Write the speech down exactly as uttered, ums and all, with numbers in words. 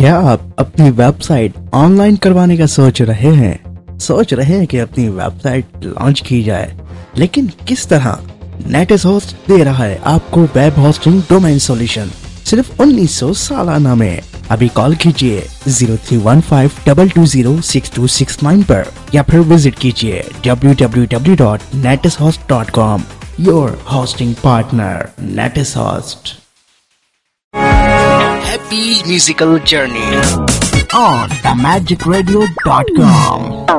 क्या आप अपनी वेबसाइट ऑनलाइन करवाने का सोच रहे हैं? सोच रहे हैं कि अपनी वेबसाइट लॉन्च की जाए, लेकिन किस तरह? नेटिस होस्ट दे रहा है आपको वेब होस्टिंग डोमेन सॉल्यूशन सिर्फ उन्नीस सौ सालाना में। अभी कॉल कीजिए zero three one five to to zero six to six nine पर या फिर विजिट कीजिए W W W dot नेटिस host dot com. Your hosting partner नेटिस host. Happy musical journey on the magic radio dot com.